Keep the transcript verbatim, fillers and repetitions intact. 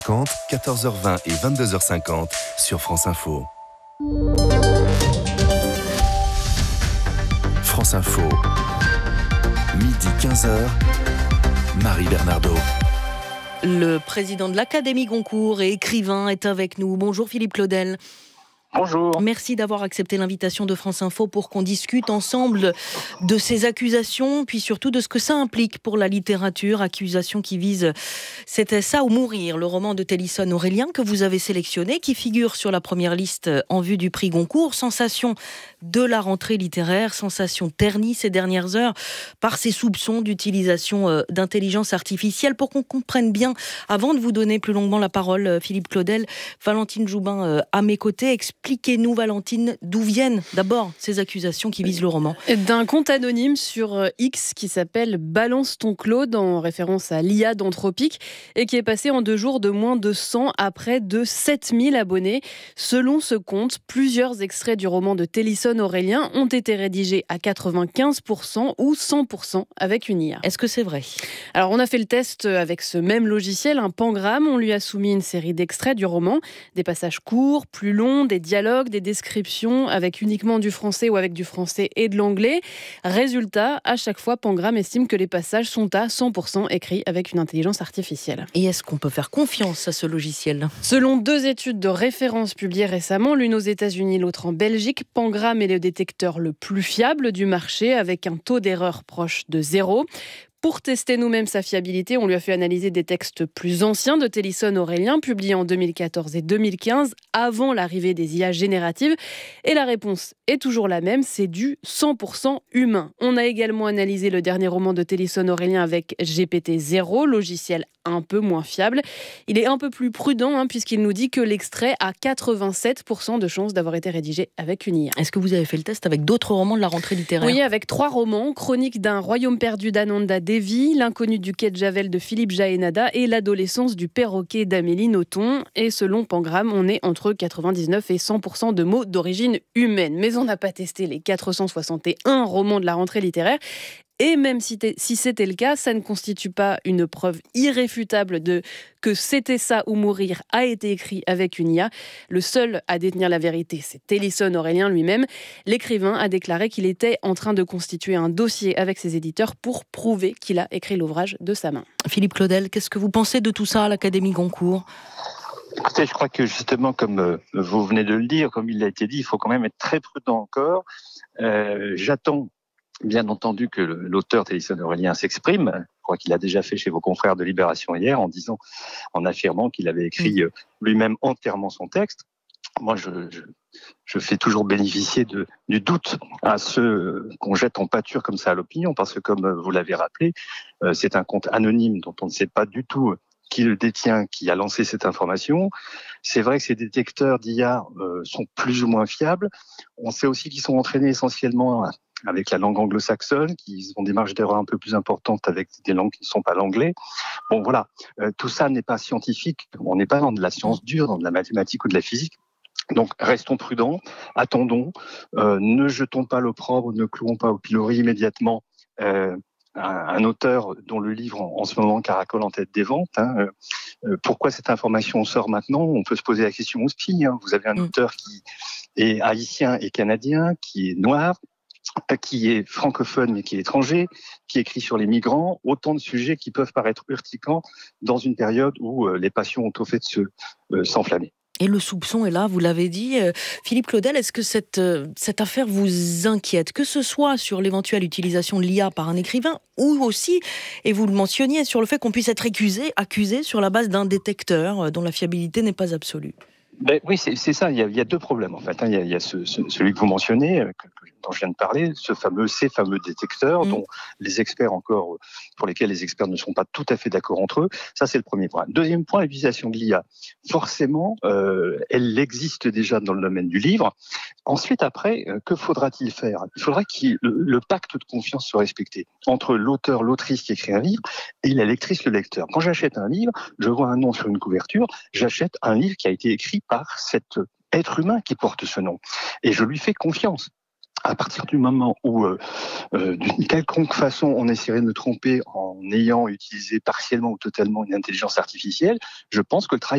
quatorze heures vingt et vingt-deux heures cinquante sur France Info. France Info, midi quinze heures, Marie Bernardo. Le président de l'Académie Goncourt et écrivain est avec nous. Bonjour Philippe Claudel. Bonjour. Merci d'avoir accepté l'invitation de France Info pour qu'on discute ensemble de ces accusations, puis surtout de ce que ça implique pour la littérature. Accusations qui visent C'était ça ou mourir, le roman de Télisson Aurélien que vous avez sélectionné, qui figure sur la première liste en vue du prix Goncourt. Sensation de la rentrée littéraire, sensation ternie ces dernières heures par ces soupçons d'utilisation d'intelligence artificielle. Pour qu'on comprenne bien, avant de vous donner plus longuement la parole, Philippe Claudel, Valentine Joubin à mes côtés. Expliquez-nous, Valentine, d'où viennent d'abord ces accusations qui visent le roman. D'un compte anonyme sur X qui s'appelle Balance ton Claude, en référence à l'I A d'Anthropique, et qui est passé en deux jours de moins de cent à près de sept mille abonnés. Selon ce compte, plusieurs extraits du roman de Télisson Aurélien ont été rédigés à quatre-vingt-quinze pour cent ou cent pour cent avec une I A. Est-ce que c'est vrai ? Alors, on a fait le test avec ce même logiciel, un Pangramme. On lui a soumis une série d'extraits du roman, des passages courts, plus longs, des dialogues, des descriptions avec uniquement du français ou avec du français et de l'anglais. Résultat, à chaque fois, Pangramme estime que les passages sont à cent pour cent écrits avec une intelligence artificielle. Et est-ce qu'on peut faire confiance à ce logiciel ? Selon deux études de référence publiées récemment, l'une aux États-Unis, l'autre en Belgique, Pangramme est le détecteur le plus fiable du marché, avec un taux d'erreur proche de zéro. Pour tester nous-mêmes sa fiabilité, on lui a fait analyser des textes plus anciens de Télisson Aurélien, publiés en deux mille quatorze et deux mille quinze, avant l'arrivée des I A génératives. Et la réponse est toujours la même, c'est du cent pour cent humain. On a également analysé le dernier roman de Télisson Aurélien avec G P T zéro, logiciel un peu moins fiable. Il est un peu plus prudent, hein, puisqu'il nous dit que l'extrait a quatre-vingt-sept pour cent de chances d'avoir été rédigé avec une I A. Est-ce que vous avez fait le test avec d'autres romans de la rentrée littéraire ? Oui, avec trois romans, Chronique d'un royaume perdu d'Ananda Devi, L'inconnu du quai de Javel de Philippe Jaénada et L'adolescence du perroquet d'Amélie Nothomb. Et selon Pangramme, on est entre quatre-vingt-dix-neuf et cent pour cent de mots d'origine humaine. Mais on n'a pas testé les quatre cent soixante et un romans de la rentrée littéraire. Et même si, si c'était le cas, ça ne constitue pas une preuve irréfutable de que C'était ça ou mourir a été écrit avec une I A. Le seul à détenir la vérité, c'est Télisson Aurélien lui-même. L'écrivain a déclaré qu'il était en train de constituer un dossier avec ses éditeurs pour prouver qu'il a écrit l'ouvrage de sa main. Philippe Claudel, qu'est-ce que vous pensez de tout ça à l'Académie Goncourt ? Écoutez, je crois que justement, comme vous venez de le dire, comme il a été dit, il faut quand même être très prudent encore. Euh, j'attends bien entendu que l'auteur Télisson Aurélien s'exprime. Je crois qu'il a déjà fait chez vos confrères de Libération hier en disant, en affirmant qu'il avait écrit lui-même entièrement son texte. Moi, je, je, je fais toujours bénéficier de, du doute à ceux qu'on jette en pâture comme ça à l'opinion, parce que comme vous l'avez rappelé, c'est un compte anonyme dont on ne sait pas du tout qui le détient, qui a lancé cette information. C'est vrai que ces détecteurs d'I A euh, sont plus ou moins fiables. On sait aussi qu'ils sont entraînés essentiellement avec la langue anglo-saxonne, qu'ils ont des marges d'erreur un peu plus importantes avec des langues qui ne sont pas l'anglais. Bon, voilà, euh, tout ça n'est pas scientifique. On n'est pas dans de la science dure, dans de la mathématique ou de la physique. Donc, restons prudents, attendons, euh, ne jetons pas l'opprobre, ne clouons pas au pilori immédiatement euh, un, un auteur dont le livre en, en ce moment caracole en tête des ventes. Hein. Euh, pourquoi cette information sort maintenant ? On peut se poser la question aussi. Hein. Vous avez un mmh. auteur qui est haïtien et canadien, qui est noir, qui est francophone mais qui est étranger, qui écrit sur les migrants, autant de sujets qui peuvent paraître urticants dans une période où euh, les passions ont au fait de se, euh, s'enflammer. Et le soupçon est là, vous l'avez dit. Euh, Philippe Claudel, est-ce que cette, euh, cette affaire vous inquiète ? Que ce soit sur l'éventuelle utilisation de l'I A par un écrivain ou aussi, et vous le mentionniez, sur le fait qu'on puisse être accusé, accusé sur la base d'un détecteur euh, dont la fiabilité n'est pas absolue. Ben oui, c'est, c'est ça. Il y, a, il y a deux problèmes en fait. Hein. Il y a, il y a ce, ce, celui que vous mentionnez, que, que, dont je viens de parler, ce fameux, ces fameux détecteurs, mmh. dont les experts encore, pour lesquels les experts ne sont pas tout à fait d'accord entre eux. Ça, c'est le premier point. Deuxième point, l'utilisation de l'I A. Forcément, euh, elle existe déjà dans le domaine du livre. Ensuite, après, euh, que faudra-t-il faire ? Il faudra que le, le pacte de confiance soit respecté entre l'auteur, l'autrice qui écrit un livre et la lectrice, le lecteur. Quand j'achète un livre, je vois un nom sur une couverture, j'achète un livre qui a été écrit par cet être humain qui porte ce nom. Et je lui fais confiance. À partir du moment où, euh, euh, d'une quelconque façon, on essaierait de me tromper en ayant utilisé partiellement ou totalement une intelligence artificielle, je pense que le travail